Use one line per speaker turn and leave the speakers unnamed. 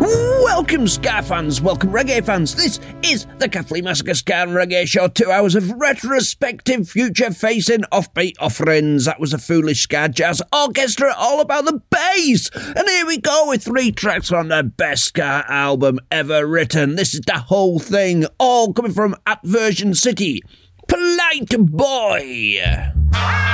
Welcome, ska fans, welcome, reggae fans. This is the Kathleen Massacre Ska and Reggae Show. 2 hours of retrospective, future-facing, offbeat offerings. That was a foolish ska jazz orchestra all about the bass. And here we go with 3 tracks on the best ska album ever written. This is the whole thing, all coming from At Version City. Polite Boy.